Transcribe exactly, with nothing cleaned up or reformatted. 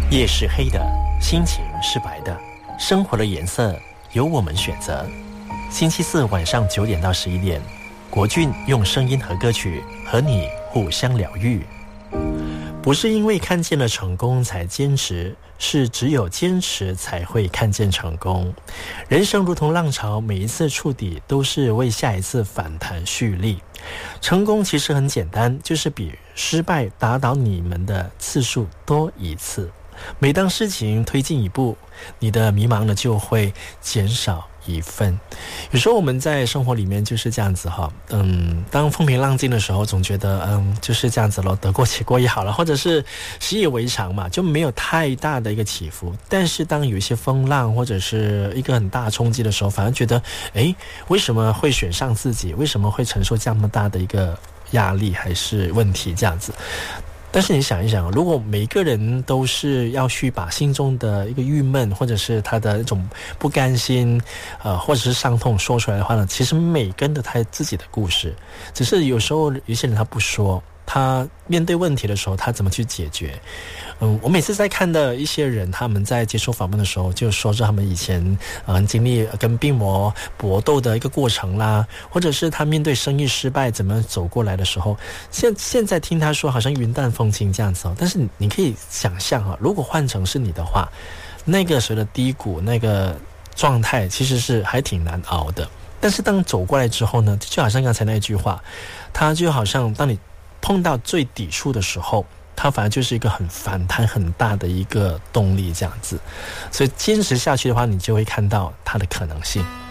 夜是黑的，心情是白的，生活的颜色由我们选择。星期四晚上九点到十一点，国俊用声音和歌曲和你互相疗愈。不是因为看见了成功才坚持，是只有坚持才会看见成功。人生如同浪潮，每一次触底都是为下一次反弹蓄力。成功其实很简单，就是比失败打倒你们的次数多一次。每当事情推进一步，你的迷茫呢就会减少一份。有时候我们在生活里面就是这样子哈，嗯，当风平浪静的时候，总觉得嗯就是这样子咯，得过且过也好了，或者是习以为常嘛，就没有太大的一个起伏。但是当有一些风浪或者是一个很大冲击的时候，反而觉得，诶，为什么会选上自己？为什么会承受这么大的一个压力还是问题这样子？但是你想一想，如果每个人都是要去把心中的一个郁闷或者是他的一种不甘心呃，或者是伤痛说出来的话呢，其实每个人都他自己的故事，只是有时候有些人他不说，他面对问题的时候他怎么去解决。嗯，我每次在看的一些人，他们在接受访问的时候就说着他们以前嗯经历跟病魔搏斗的一个过程啦，或者是他面对生意失败怎么走过来的时候，现现在听他说好像云淡风轻这样子哦，但是你可以想象啊，如果换成是你的话，那个时候的低谷那个状态其实是还挺难熬的。但是当走过来之后呢，就好像刚才那句话，他就好像当你碰到最底处的时候，它反而就是一个很反弹很大的一个动力这样子。所以坚持下去的话，你就会看到它的可能性。